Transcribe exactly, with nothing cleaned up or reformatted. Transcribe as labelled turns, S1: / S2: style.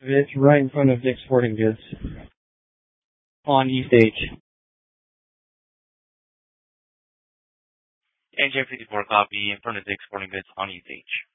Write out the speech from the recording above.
S1: It's right in front of Dick's Sporting Goods on East H.
S2: And Jeffrey, for a copy in front of Dick's Sporting Goods on East H.